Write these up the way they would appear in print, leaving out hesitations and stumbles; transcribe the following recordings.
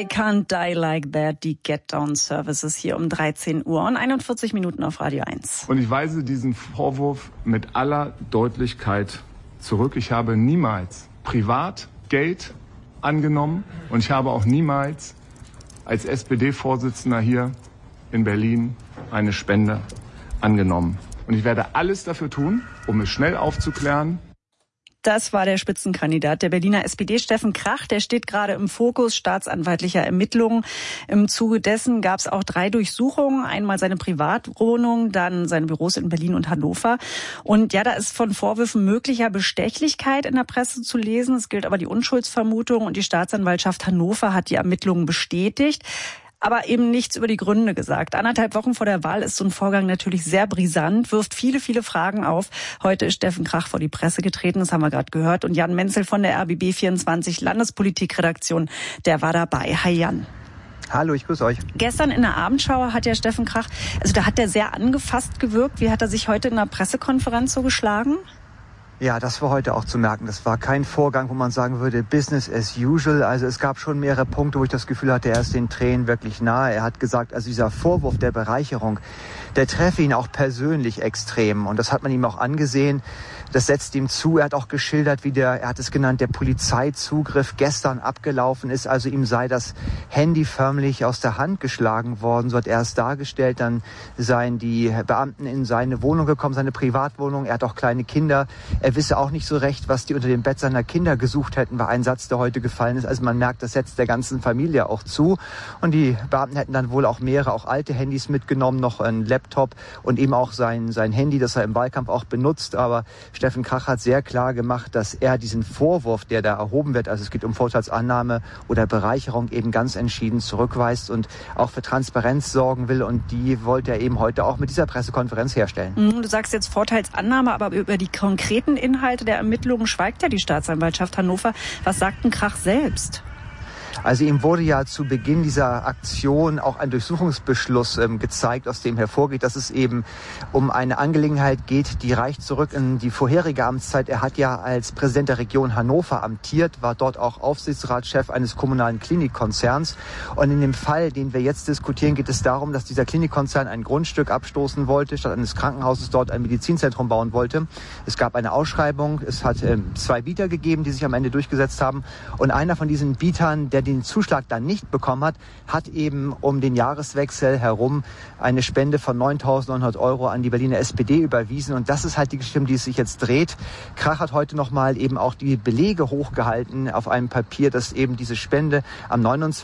I Can't Die Like That, die Get Down Services hier um 13 Uhr und 41 Minuten auf Radio 1. Und ich weise diesen Vorwurf mit aller Deutlichkeit zurück. Ich habe niemals privat Geld angenommen und ich habe auch niemals als SPD-Vorsitzender hier in Berlin eine Spende angenommen. Und ich werde alles dafür tun, um es schnell aufzuklären. Das war der Spitzenkandidat der Berliner SPD, Steffen Krach. Der steht gerade im Fokus staatsanwaltlicher Ermittlungen. Im Zuge dessen gab es auch 3 Durchsuchungen. Einmal seine Privatwohnung, dann seine Büros in Berlin und Hannover. Und ja, da ist von Vorwürfen möglicher Bestechlichkeit in der Presse zu lesen. Es gilt aber die Unschuldsvermutung und die Staatsanwaltschaft Hannover hat die Ermittlungen bestätigt. Aber eben nichts über die Gründe gesagt. 1,5 Wochen vor der Wahl ist so ein Vorgang natürlich sehr brisant, wirft viele, viele Fragen auf. Heute ist Steffen Krach vor die Presse getreten, das haben wir gerade gehört. Und Jan Menzel von der RBB24 Landespolitikredaktion, der war dabei. Hi Jan. Hallo, ich grüße euch. Gestern in der Abendschau hat ja Steffen Krach, also da hat er sehr angefasst gewirkt. Wie hat er sich heute in der Pressekonferenz so geschlagen? Ja, das war heute auch zu merken. Das war kein Vorgang, wo man sagen würde, Business as usual. Also es gab schon mehrere Punkte, wo ich das Gefühl hatte, er ist den Tränen wirklich nahe. Er hat gesagt, also dieser Vorwurf der Bereicherung, der treffe ihn auch persönlich extrem. Und das hat man ihm auch angesehen. Das setzt ihm zu. Er hat auch geschildert, wie er hat es genannt, der Polizeizugriff gestern abgelaufen ist. Also ihm sei das Handy förmlich aus der Hand geschlagen worden. So hat er es dargestellt. Dann seien die Beamten in seine Wohnung gekommen, seine Privatwohnung. Er hat auch kleine Kinder. Er wisse auch nicht so recht, was die unter dem Bett seiner Kinder gesucht hätten, war ein Satz, der heute gefallen ist. Also man merkt, das setzt der ganzen Familie auch zu. Und die Beamten hätten dann wohl auch mehrere, auch alte Handys mitgenommen, noch ein Laptop und eben auch sein Handy, das er im Wahlkampf auch benutzt. Aber Steffen Krach hat sehr klar gemacht, dass er diesen Vorwurf, der da erhoben wird, also es geht um Vorteilsannahme oder Bereicherung, eben ganz entschieden zurückweist und auch für Transparenz sorgen will. Und die wollte er eben heute auch mit dieser Pressekonferenz herstellen. Du sagst jetzt Vorteilsannahme, aber über die konkreten Inhalte der Ermittlungen schweigt ja die Staatsanwaltschaft Hannover. Was sagt denn Krach selbst? Also ihm wurde ja zu Beginn dieser Aktion auch ein Durchsuchungsbeschluss gezeigt, aus dem hervorgeht, dass es eben um eine Angelegenheit geht, die reicht zurück in die vorherige Amtszeit. Er hat ja als Präsident der Region Hannover amtiert, war dort auch Aufsichtsratschef eines kommunalen Klinikkonzerns. Und in dem Fall, den wir jetzt diskutieren, geht es darum, dass dieser Klinikkonzern ein Grundstück abstoßen wollte, statt eines Krankenhauses dort ein Medizinzentrum bauen wollte. Es gab eine Ausschreibung, es hat 2 Bieter gegeben, die sich am Ende durchgesetzt haben. Und einer von diesen Bietern, der den Zuschlag dann nicht bekommen hat eben um den Jahreswechsel herum eine Spende von 9.900 € an die Berliner SPD überwiesen. Und das ist halt die Geschichte, um die es sich jetzt dreht. Krach hat heute nochmal eben auch die Belege hochgehalten auf einem Papier, dass eben diese Spende am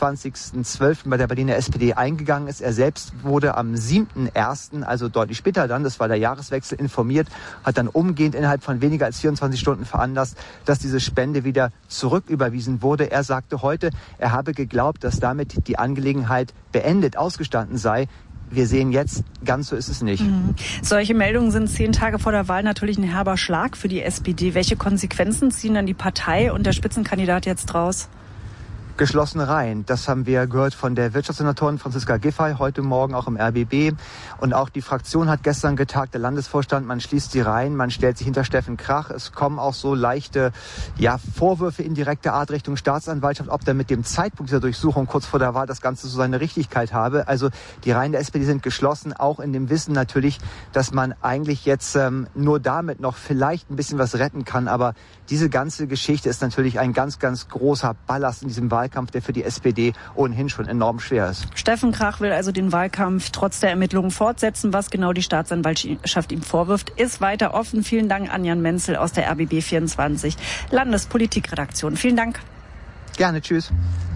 29.12. bei der Berliner SPD eingegangen ist. Er selbst wurde am 7.1., also deutlich später dann, das war der Jahreswechsel, informiert, hat dann umgehend innerhalb von weniger als 24 Stunden veranlasst, dass diese Spende wieder zurücküberwiesen wurde. Er sagte heute, er habe geglaubt, dass damit die Angelegenheit beendet, ausgestanden sei. Wir sehen jetzt, ganz so ist es nicht. Solche Meldungen sind 10 Tage vor der Wahl natürlich ein herber Schlag für die SPD. Welche Konsequenzen ziehen dann die Partei und der Spitzenkandidat jetzt draus? Geschlossene Reihen. Das haben wir gehört von der Wirtschaftssenatorin Franziska Giffey heute Morgen auch im RBB. Und auch die Fraktion hat gestern getagt, der Landesvorstand, man schließt die Reihen, man stellt sich hinter Steffen Krach. Es kommen auch so leichte Vorwürfe indirekter Art Richtung Staatsanwaltschaft, ob der mit dem Zeitpunkt dieser Durchsuchung kurz vor der Wahl das Ganze so seine Richtigkeit habe. Also die Reihen der SPD sind geschlossen, auch in dem Wissen natürlich, dass man eigentlich jetzt nur damit noch vielleicht ein bisschen was retten kann. Aber diese ganze Geschichte ist natürlich ein ganz, ganz großer Ballast in diesem Wahlkampf, der für die SPD ohnehin schon enorm schwer ist. Steffen Krach will also den Wahlkampf trotz der Ermittlungen fortsetzen. Was genau die Staatsanwaltschaft ihm vorwirft, ist weiter offen. Vielen Dank an Jan Menzel aus der RBB24 Landespolitikredaktion. Vielen Dank. Gerne, tschüss.